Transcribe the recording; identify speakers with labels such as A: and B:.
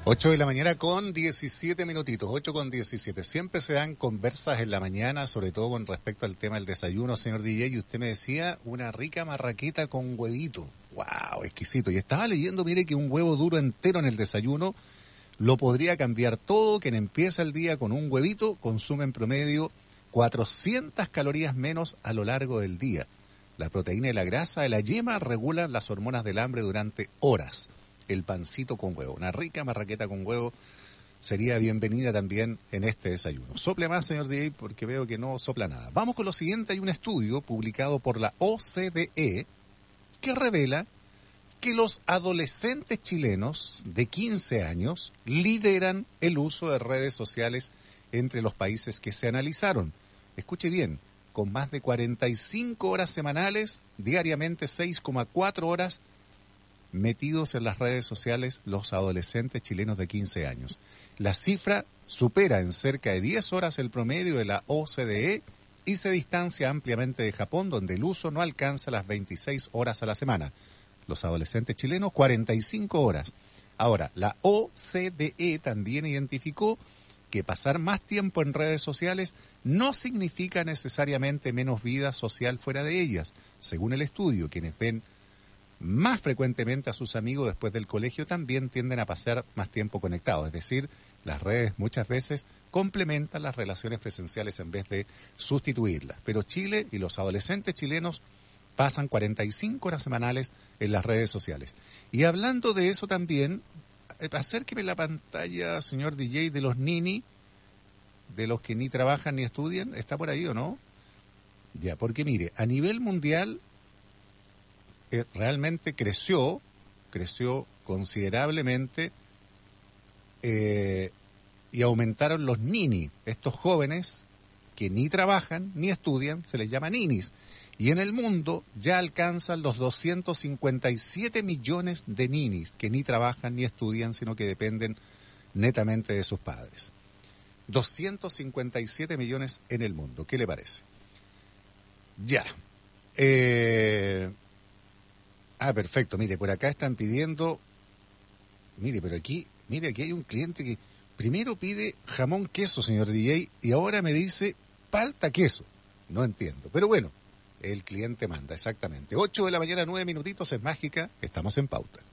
A: 8 de la mañana con 17 minutitos, 8 con 17. Siempre se dan conversas en la mañana, sobre todo con respecto al tema del desayuno, señor DJ, y usted me decía una rica marraqueta con huevito. ¡Wow! Exquisito. Y estaba leyendo, mire, que un huevo duro entero en el desayuno lo podría cambiar todo. Quien empieza el día con un huevito consume en promedio 400 calorías menos a lo largo del día. La proteína y la grasa de la yema regulan las hormonas del hambre durante horas. El pancito con huevo, una rica marraqueta con huevo sería bienvenida también en este desayuno. Sople más, señor DJ, porque veo que no sopla nada. Vamos con lo siguiente. Hay un estudio publicado por la OCDE que revela que los adolescentes chilenos de 15 años lideran el uso de redes sociales entre los países que se analizaron. Escuche bien, con más de 45 horas semanales, diariamente 6,4 horas metidos en las redes sociales los adolescentes chilenos de 15 años. La cifra supera en cerca de 10 horas el promedio de la OCDE y se distancia ampliamente de Japón, donde el uso no alcanza las 26 horas a la semana. Los adolescentes chilenos, 45 horas. Ahora, la OCDE también identificó que pasar más tiempo en redes sociales no significa necesariamente menos vida social fuera de ellas. Según el estudio, quienes ven más frecuentemente a sus amigos después del colegio también tienden a pasar más tiempo conectados. Es decir, las redes muchas veces complementan las relaciones presenciales en vez de sustituirlas. Pero Chile y los adolescentes chilenos pasan 45 horas semanales en las redes sociales. Y hablando de eso también, acérqueme la pantalla, señor DJ, de los nini, de los que ni trabajan ni estudian. ¿Está por ahí o no? Ya, porque mire, a nivel mundial realmente creció considerablemente y aumentaron los nini, estos jóvenes que ni trabajan ni estudian, se les llama ninis. Y en el mundo ya alcanzan los 257 millones de ninis que ni trabajan ni estudian, sino que dependen netamente de sus padres. 257 millones en el mundo. ¿Qué le parece? Ya. Perfecto. Mire, por acá están pidiendo... Mire, pero aquí hay un cliente que primero pide jamón queso, señor DJ, y ahora me dice palta queso. No entiendo. Pero bueno, el cliente manda, exactamente. 8 de la mañana, 9 minutitos, es mágica. Estamos en pauta.